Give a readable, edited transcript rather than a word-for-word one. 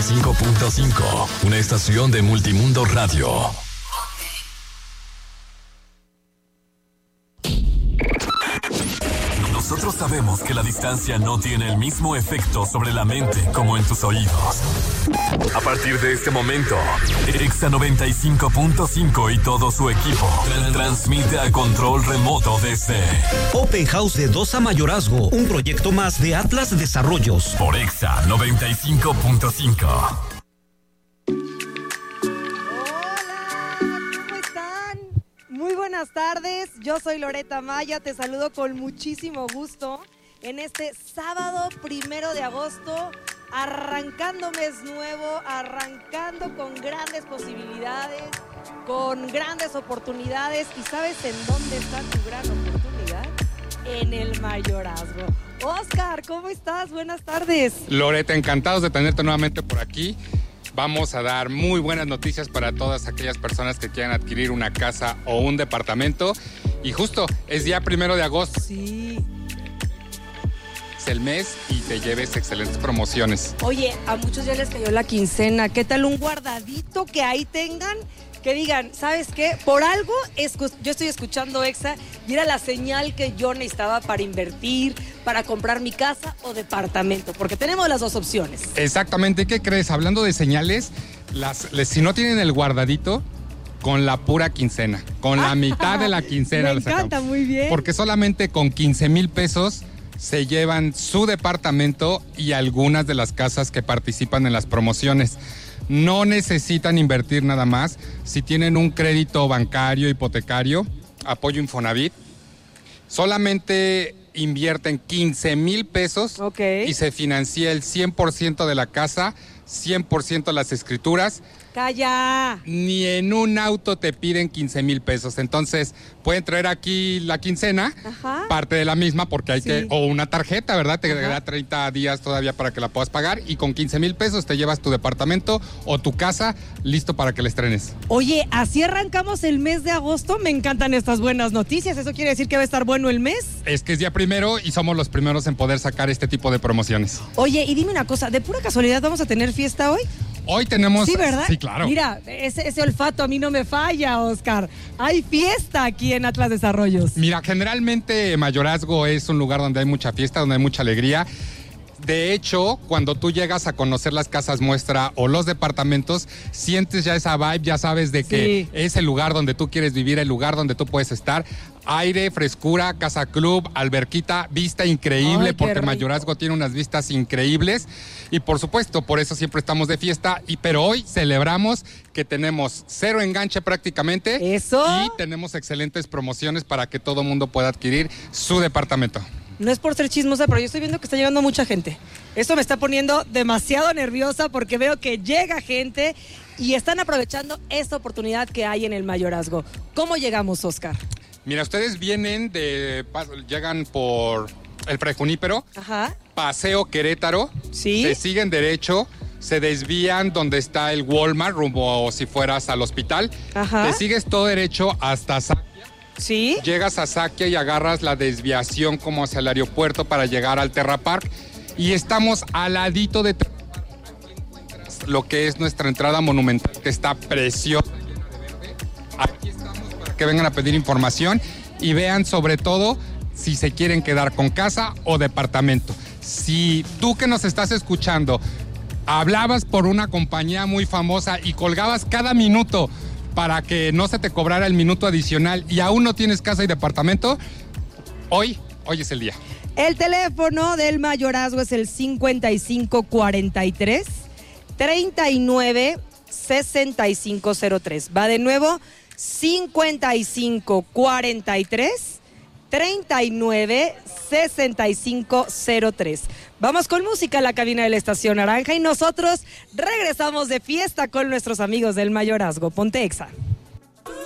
5.5, una estación de Multimundo Radio. Nosotros sabemos que la distancia no tiene el mismo efecto sobre la mente como en tus oídos. A partir de este momento, Exa 95.5 y todo su equipo transmite a control remoto desde Open House de Dosa Mayorazgo, un proyecto más de Atlas Desarrollos. Por Exa 95.5. Muy buenas tardes, yo soy Loreta Maya, te saludo con muchísimo gusto en este sábado 1 de agosto, arrancando mes nuevo, arrancando con grandes posibilidades, con grandes oportunidades. ¿Y sabes en dónde está tu gran oportunidad? En el mayorazgo. Oscar, ¿cómo estás? Buenas tardes. Loreta, encantados de tenerte nuevamente por aquí. Vamos a dar muy buenas noticias para todas aquellas personas que quieran adquirir una casa o un departamento. Y justo, es día 1 de agosto. Sí. Es el mes y te lleves excelentes promociones. Oye, a muchos ya les cayó la quincena. ¿Qué tal un guardadito que ahí tengan? Que digan, ¿sabes qué? Por algo, yo estoy escuchando Exa y era la señal que yo necesitaba para invertir, para comprar mi casa o departamento, porque tenemos las dos opciones. Exactamente, ¿qué crees? Hablando de señales, si no tienen el guardadito, con la pura quincena, con la mitad de la quincena. Me encanta, muy bien. Porque solamente con 15,000 pesos se llevan su departamento y algunas de las casas que participan en las promociones. No necesitan invertir nada más. Si tienen un crédito bancario, hipotecario, apoyo Infonavit, solamente invierten 15,000 pesos y se financia el 100% de la casa, 100% las escrituras. ¡Calla! Ni en un auto te piden 15,000 pesos. Entonces, pueden traer aquí la quincena, parte de la misma, porque hay que, o una tarjeta, ¿verdad? Te da 30 días todavía para que la puedas pagar, y con 15,000 pesos te llevas tu departamento o tu casa listo para que la estrenes. Oye, así arrancamos el mes de agosto. Me encantan estas buenas noticias. ¿Eso quiere decir que va a estar bueno el mes? Es que es día 1 y somos los primeros en poder sacar este tipo de promociones. Oye, y dime una cosa, ¿de pura casualidad vamos a tener fiesta hoy? Hoy tenemos... Sí, ¿verdad? Sí, claro. Mira, ese olfato a mí no me falla, Oscar. Hay fiesta aquí en Atlas Desarrollos. Mira, generalmente Mayorazgo es un lugar donde hay mucha fiesta, donde hay mucha alegría. De hecho, cuando tú llegas a conocer las casas muestra o los departamentos, sientes ya esa vibe, ya sabes de que es el lugar donde tú quieres vivir, el lugar donde tú puedes estar. Aire, frescura, casa club, alberquita, vista increíble, porque Mayorazgo tiene unas vistas increíbles. Y por supuesto, por eso siempre estamos de fiesta. Pero hoy celebramos que tenemos 0 enganche prácticamente. ¡Eso! Y tenemos excelentes promociones para que todo mundo pueda adquirir su departamento. No es por ser chismosa, pero yo estoy viendo que está llegando mucha gente. Eso me está poniendo demasiado nerviosa porque veo que llega gente y están aprovechando esta oportunidad que hay en el Mayorazgo. ¿Cómo llegamos, Oscar? Mira, ustedes llegan por el Fray Junípero, Paseo Querétaro, se siguen derecho, se desvían donde está el Walmart, rumbo si fueras al hospital, te sigues todo derecho hasta Saquia. ¿Sí? Llegas a Saquia y agarras la desviación como hacia el aeropuerto para llegar al Terra Park, y estamos al ladito de Terra Park. Aquí encuentras lo que es nuestra entrada monumental, que está preciosa, llena de verde. Aquí estamos para que vengan a pedir información y vean sobre todo si se quieren quedar con casa o departamento. Si tú que nos estás escuchando hablabas por una compañía muy famosa y colgabas cada minuto para que no se te cobrara el minuto adicional y aún no tienes casa y departamento, hoy es el día. El teléfono del Mayorazgo es el 5543 39 6503. Va de nuevo, 5543 39 6503. Vamos con música a la cabina de la Estación Naranja y nosotros regresamos de fiesta con nuestros amigos del Mayorazgo. Ponte Exa.